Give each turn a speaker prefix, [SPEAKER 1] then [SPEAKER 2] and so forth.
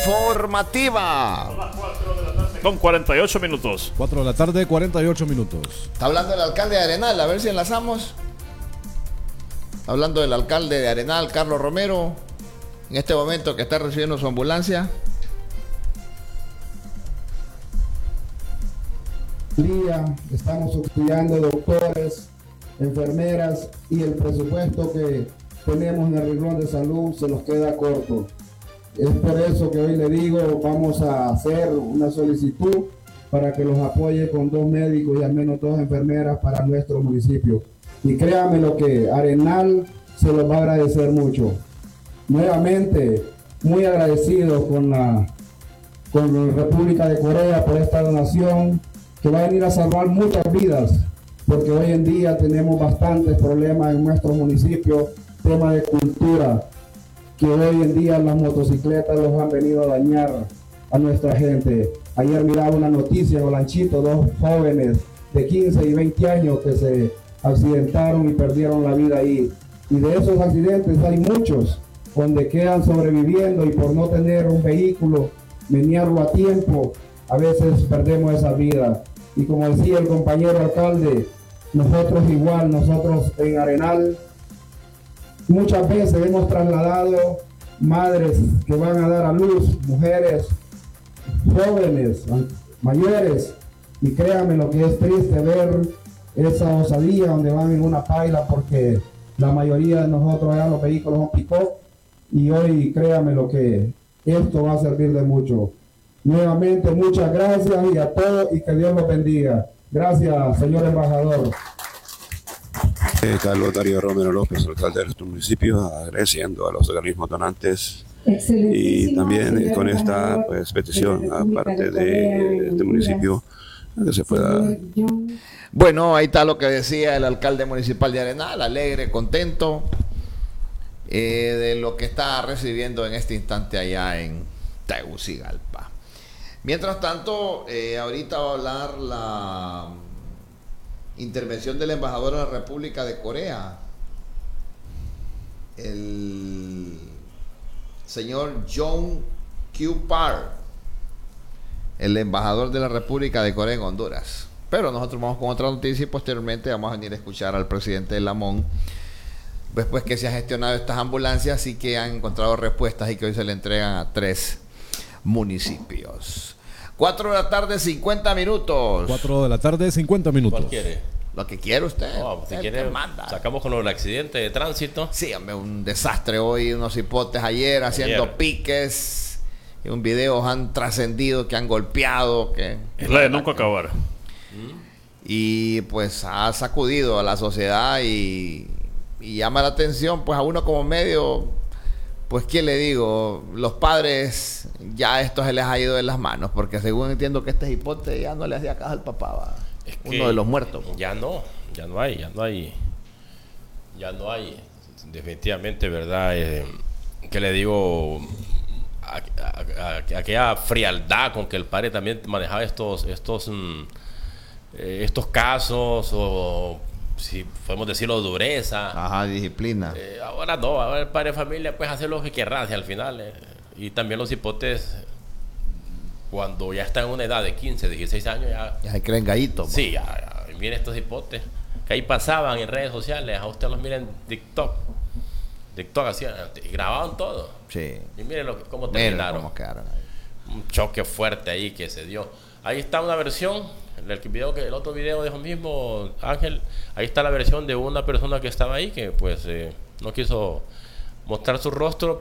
[SPEAKER 1] informativa.
[SPEAKER 2] Con 48 minutos.
[SPEAKER 3] 4 de la tarde, 48 minutos.
[SPEAKER 1] Está hablando el alcalde de Arenal, a ver si enlazamos. Hablando del alcalde de Arenal, Carlos Romero, en este momento que está recibiendo su ambulancia.
[SPEAKER 4] Día estamos estudiando doctores, enfermeras y el presupuesto que tenemos en el renglón de salud se nos queda corto. Es por eso que hoy le digo, vamos a hacer una solicitud para que los apoye con 2 médicos y al menos 2 enfermeras para nuestro municipio. Y créanme lo que Arenal se los va a agradecer mucho. Nuevamente, muy agradecido con la República de Corea por esta donación que va a venir a salvar muchas vidas, porque hoy en día tenemos bastantes problemas en nuestro municipio, tema de cultura, que hoy en día las motocicletas los han venido a dañar a nuestra gente. Ayer miraba una noticia en Olanchito, 2 jóvenes de 15 y 20 años que se accidentaron y perdieron la vida ahí. Y de esos accidentes hay muchos donde quedan sobreviviendo y por no tener un vehículo, menearlo a tiempo, a veces perdemos esa vida. Y como decía el compañero alcalde, nosotros igual, nosotros en Arenal, muchas veces hemos trasladado madres que van a dar a luz, mujeres jóvenes, mayores, y créanme lo que es triste ver esa osadía donde van en una paila, porque la mayoría de nosotros allá los vehículos son pick-up, y hoy créanme lo que esto va a servir de mucho. Nuevamente muchas gracias y a todos y que Dios los bendiga. Gracias, señor embajador.
[SPEAKER 5] Carlos Darío Romero López, alcalde de nuestro municipio, agradeciendo a los organismos donantes y también con esta petición a parte de este municipio que se pueda.
[SPEAKER 1] Bueno, ahí está lo que decía el alcalde municipal de Arenal, alegre, contento de lo que está recibiendo en este instante allá en Tegucigalpa. Mientras tanto, ahorita va a hablar la intervención del embajador de la República de Corea, el señor Jong Kyu-Park, el embajador de la República de Corea en Honduras. Pero nosotros vamos con otra noticia y posteriormente vamos a venir a escuchar al presidente de Lamón, después que se han gestionado estas ambulancias y que han encontrado respuestas y que hoy se le entregan a 3 municipios. 4 de la tarde, 50 minutos.
[SPEAKER 3] 4 de la tarde, 50 minutos.
[SPEAKER 6] ¿Cuál quiere?
[SPEAKER 1] Lo que quiere usted.
[SPEAKER 6] No, si quiere, sacamos con el accidente de tránsito.
[SPEAKER 1] Sí, hombre, un desastre hoy, unos hipotes ayer haciendo piques. Y un video han trascendido que han golpeado. Que
[SPEAKER 2] es la de nunca acabar.
[SPEAKER 1] Y pues ha sacudido a la sociedad y llama la atención, pues a uno como medio. Pues, ¿qué le digo? Los padres, ya esto se les ha ido de las manos, porque según entiendo que este hipote ya no le hacía caso al papá, ¿va? Es uno de los muertos.
[SPEAKER 6] Ya no hay. Definitivamente, ¿verdad? ¿Qué le digo? Aquella frialdad con que el padre también manejaba estos casos, o si podemos decirlo, dureza.
[SPEAKER 1] Ajá, disciplina.
[SPEAKER 6] Ahora no, ahora el padre de familia pues hace lo que querrá hacia el final. Y también los hipotes, cuando ya están en una edad de 15, 16 años,
[SPEAKER 1] ya se creen gallitos.
[SPEAKER 6] Sí, ya miren estos hipotes que ahí pasaban en redes sociales. A usted los miren en TikTok hacían, grababan todo.
[SPEAKER 1] Sí.
[SPEAKER 6] Y miren cómo terminaron.
[SPEAKER 1] Cómo quedaron ahí.
[SPEAKER 6] Un choque fuerte ahí que se dio. Ahí está una versión, el otro video de eso mismo, Ángel. Ahí está la versión de una persona que estaba ahí, que pues no quiso mostrar su rostro,